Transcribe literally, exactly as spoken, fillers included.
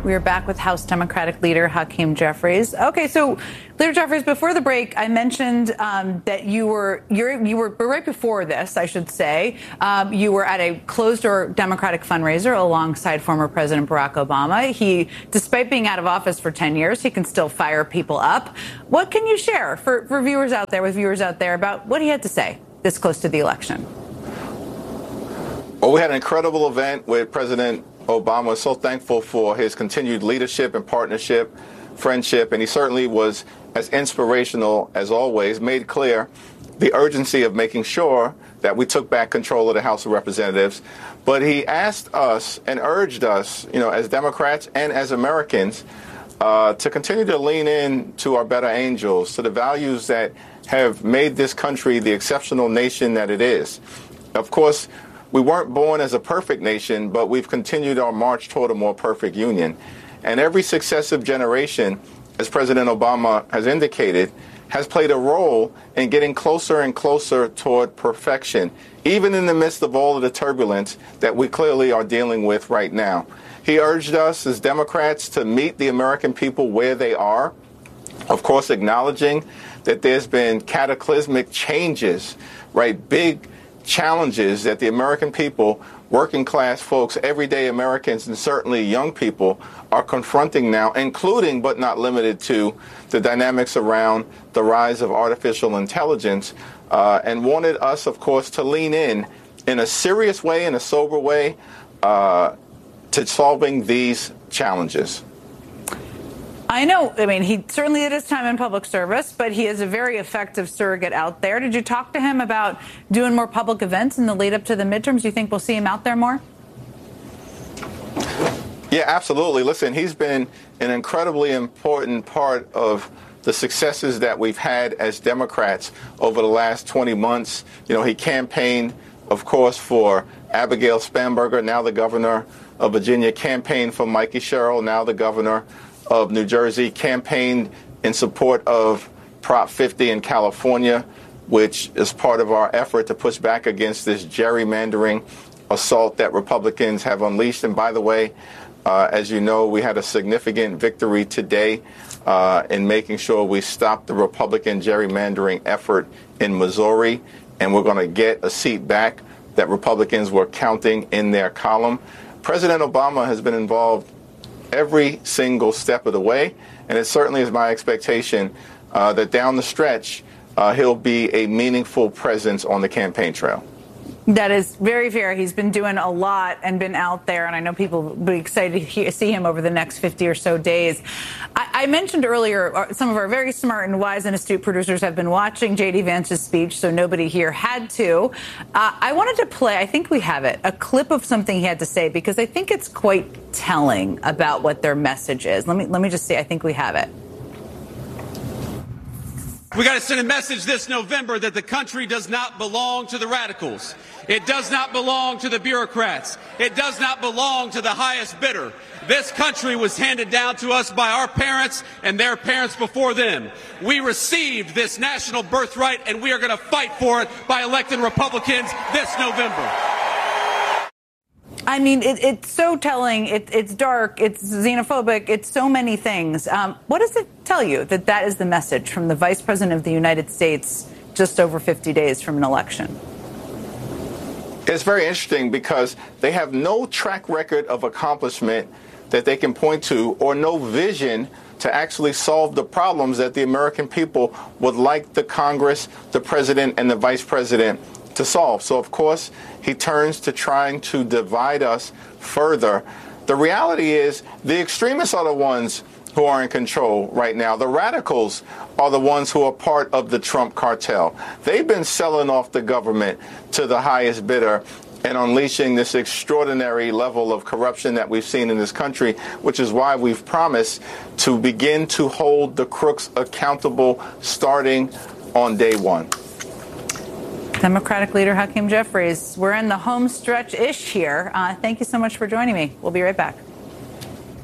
We are back with House Democratic Leader Hakeem Jeffries. Okay, so Leader Jeffries, before the break, I mentioned um, that you were you're, you were right before this, I should say, um, you were at a closed-door Democratic fundraiser alongside former President Barack Obama. He, despite being out of office for ten years, he can still fire people up. What can you share for, for viewers out there, with viewers out there, about what he had to say this close to the election? Well, we had an incredible event with President Obama. So thankful for his continued leadership and partnership, friendship, and he certainly was as inspirational as always, made clear the urgency of making sure that we took back control of the House of Representatives. But he asked us and urged us, you know, as Democrats and as Americans, uh, to continue to lean in to our better angels, to the values that have made this country the exceptional nation that it is. Of course, we weren't born as a perfect nation, but we've continued our march toward a more perfect union. And every successive generation, as President Obama has indicated, has played a role in getting closer and closer toward perfection, even in the midst of all of the turbulence that we clearly are dealing with right now. He urged us as Democrats to meet the American people where they are, of course, acknowledging that there's been cataclysmic changes, right, big challenges that the American people, working class folks, everyday Americans, and certainly young people are confronting now, including but not limited to the dynamics around the rise of artificial intelligence, uh, and wanted us, of course, to lean in in a serious way, in a sober way, uh, to solving these challenges. I know, I mean, he certainly did his time in public service, but he is a very effective surrogate out there. Did you talk to him about doing more public events in the lead up to the midterms? Do you think we'll see him out there more? Yeah, absolutely. Listen, he's been an incredibly important part of the successes that we've had as Democrats over the last twenty months. You know, he campaigned, of course, for Abigail Spanberger, now the governor of Virginia, campaigned for Mikey Sherrill, now the governor of New Jersey, campaigned in support of Prop fifty in California, which is part of our effort to push back against this gerrymandering assault that Republicans have unleashed. And by the way, uh, as you know, we had a significant victory today uh, in making sure we stop the Republican gerrymandering effort in Missouri, and we're going to get a seat back that Republicans were counting in their column. President Obama has been involved every single step of the way, and it certainly is my expectation uh, that down the stretch uh, he'll be a meaningful presence on the campaign trail. That is very fair. He's been doing a lot and been out there, and I know people will be excited to he- see him over the next fifty or so days. I, I mentioned earlier some of our very smart and wise and astute producers have been watching J D. Vance's speech, so nobody here had to. Uh, I wanted to play, I think we have it, a clip of something he had to say, because I think it's quite telling about what their message is. Let me, let me just see. I think we have it. We got to send a message this November that the country does not belong to the radicals. It does not belong to the bureaucrats. It does not belong to the highest bidder. This country was handed down to us by our parents and their parents before them. We received this national birthright, and we are going to fight for it by electing Republicans this November. I mean, it, it's so telling. It, it's dark. It's xenophobic. It's so many things. Um, what does it tell you that that is the message from the Vice President of the United States just over fifty days from an election? It's very interesting because they have no track record of accomplishment that they can point to, or no vision to actually solve the problems that the American people would like the Congress, the president, and the vice president to solve. So, of course, he turns to trying to divide us further. The reality is the extremists are the ones who are in control right now. The radicals are the ones who are part of the Trump cartel. They've been selling off the government to the highest bidder and unleashing this extraordinary level of corruption that we've seen in this country, which is why we've promised to begin to hold the crooks accountable starting on day one. Democratic leader Hakeem Jeffries, we're in the home stretch-ish here. Uh, thank you so much for joining me. We'll be right back.